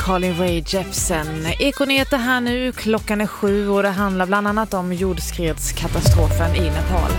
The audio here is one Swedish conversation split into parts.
Carly Rae Jepsen. Ekonyheter här nu, klockan är 7 och det handlar bland annat om jordskredskatastrofen i Nepal.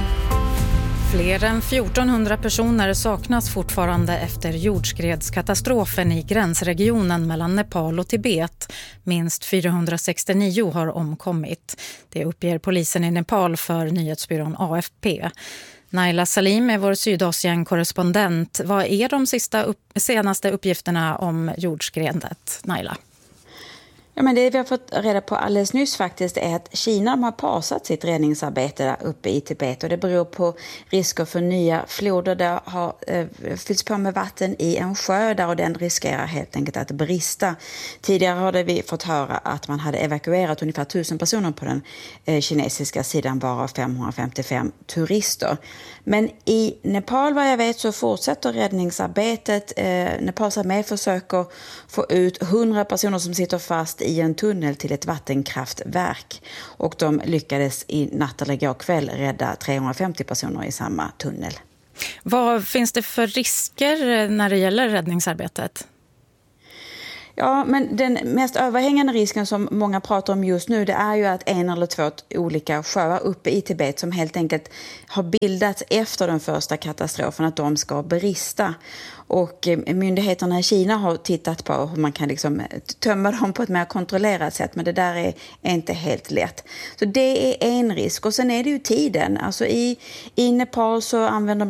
Fler än 1400 personer saknas fortfarande efter jordskredskatastrofen i gränsregionen mellan Nepal och Tibet. Minst 469 har omkommit. Det uppger polisen i Nepal för nyhetsbyrån AFP. Naila Salim är vår Sydasien-korrespondent. Vad är de senaste uppgifterna om jordskredet, Naila? Ja, men det vi har fått reda på alldeles nyss faktiskt är att Kina har pausat sitt räddningsarbete där uppe i Tibet, och det beror på risker för nya floder. Det har fyllts på med vatten i en sjö där, och den riskerar helt enkelt att brista. Tidigare hade vi fått höra att man hade evakuerat ungefär 1000 personer på den kinesiska sidan, varav 555 turister. Men i Nepal, vad jag vet, så fortsätter räddningsarbetet. Nepals armé försöker få ut 100 personer som sitter fast i en tunnel till ett vattenkraftverk, och de lyckades i natt eller igår kväll rädda 350 personer i samma tunnel. Vad finns det för risker när det gäller räddningsarbetet? Ja, men den mest överhängande risken som många pratar om just nu, det är ju att en eller två olika sjöar uppe i Tibet som helt enkelt har bildats efter den första katastrofen, att de ska brista. Och myndigheterna i Kina har tittat på hur man kan liksom tömma dem på ett mer kontrollerat sätt, men det där är inte helt lätt. Så det är en risk. Och sen är det ju tiden. Alltså i Nepal så använder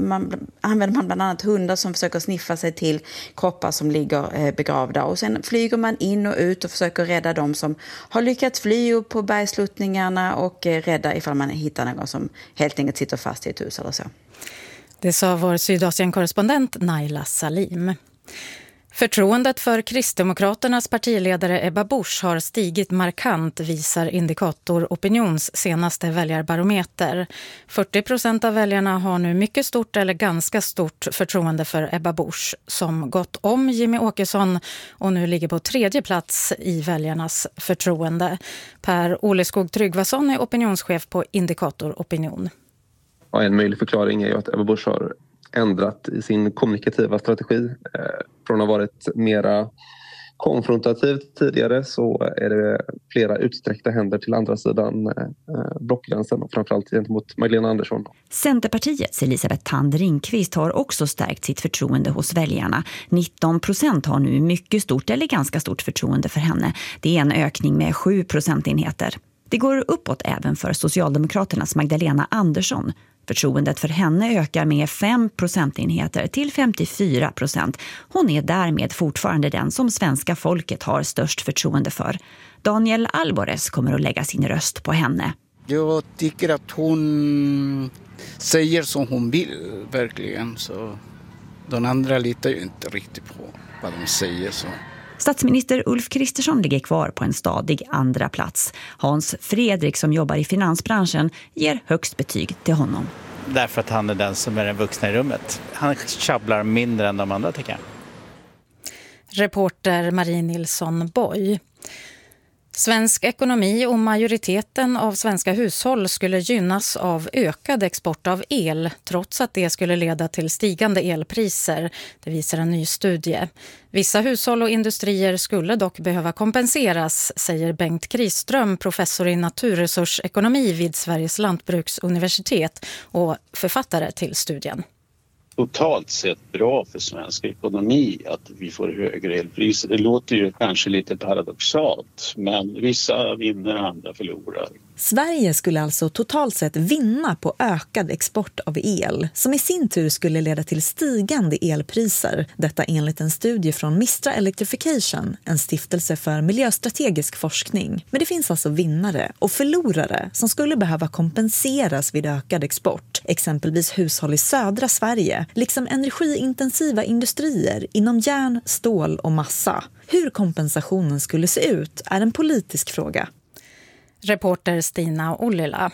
man bland annat hundar som försöker sniffa sig till kroppar som ligger begravda. Och sen flyger man in och ut och försöker rädda dem som har lyckats fly upp på bergsluttningarna, och rädda ifall man hittar någon som helt enkelt sitter fast i ett hus eller så. Det sa vår Sydasien-korrespondent Naila Salim. Förtroendet för Kristdemokraternas partiledare Ebba Busch har stigit markant, visar Indikator Opinions senaste väljarbarometer. 40% av väljarna har nu mycket stort eller ganska stort förtroende för Ebba Busch, som gått om Jimmy Åkesson och nu ligger på 3:e plats i väljarnas förtroende. Per Oleskog Tryggvason är opinionschef på Indikator Opinion. Ja, en möjlig förklaring är ju att Ebba Busch har ändrat i sin kommunikativa strategi. Från att ha varit mera konfrontativt tidigare så är det flera utsträckta händer till andra sidan blockgränsen, och framförallt gentemot Magdalena Andersson. Centerpartiets Elisabeth Thand Ringqvist har också stärkt sitt förtroende hos väljarna. 19% har nu mycket stort eller ganska stort förtroende för henne. Det är en ökning med 7 procentenheter. Det går uppåt även för Socialdemokraternas Magdalena Andersson. Förtroendet för henne ökar med 5 procentenheter till 54%. Hon är därmed fortfarande den som svenska folket har störst förtroende för. Daniel Alvarez kommer att lägga sin röst på henne. Jag tycker att hon säger som hon vill, verkligen. Så de andra litar ju inte riktigt på vad de säger så. Statsminister Ulf Kristersson ligger kvar på en stadig andra plats. Hans Fredrik, som jobbar i finansbranschen, ger högst betyg till honom. Därför att han är den som är den vuxna i rummet. Han tjabblar mindre än de andra, tycker jag. Reporter Marie Nilsson Boy. Svensk ekonomi och majoriteten av svenska hushåll skulle gynnas av ökad export av el, trots att det skulle leda till stigande elpriser. Det visar en ny studie. Vissa hushåll och industrier skulle dock behöva kompenseras, säger Bengt Kriström, professor i naturresursekonomi vid Sveriges lantbruksuniversitet och författare till studien. Totalt sett bra för svensk ekonomi att vi får högre elpriser. Det låter ju kanske lite paradoxalt, men vissa vinner, andra förlorar. Sverige skulle alltså totalt sett vinna på ökad export av el, som i sin tur skulle leda till stigande elpriser. Detta enligt en studie från Mistra Electrification, en stiftelse för miljöstrategisk forskning. Men det finns alltså vinnare och förlorare som skulle behöva kompenseras vid ökad export. Exempelvis hushåll i södra Sverige, liksom energiintensiva industrier inom järn, stål och massa. Hur kompensationen skulle se ut är en politisk fråga. Reporter Stina Ollila.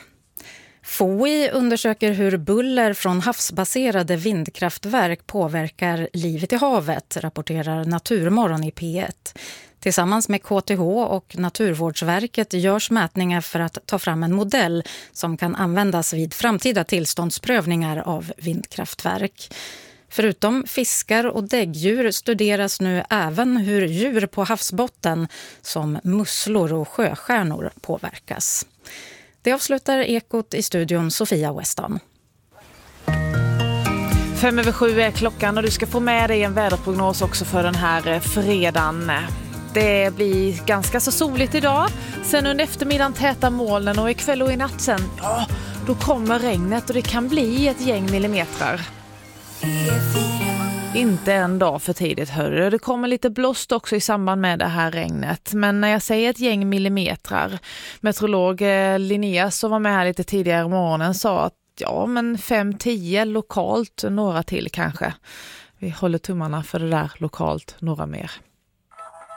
FOI undersöker hur buller från havsbaserade vindkraftverk påverkar livet i havet, rapporterar Naturmorgon i P1. Tillsammans med KTH och Naturvårdsverket görs mätningar för att ta fram en modell som kan användas vid framtida tillståndsprövningar av vindkraftverk. Förutom fiskar och däggdjur studeras nu även hur djur på havsbotten som musslor och sjöstjärnor påverkas. Det avslutar Ekot i studion Sofia Weston. 5:07 är klockan och du ska få med dig en väderprognos också för den här fredagen. Det blir ganska så soligt idag. Sen under eftermiddagen täta molnen och ikväll och i natt sen, då kommer regnet och det kan bli ett gäng millimeter. Inte en dag för tidigt, hörru. Det kommer lite blåst också i samband med det här regnet. Men när jag säger ett gäng millimeter, meteorolog Linnea som var med här lite tidigare i morgonen sa att 5-10 lokalt, några till kanske. Vi håller tummarna för det där lokalt, några mer.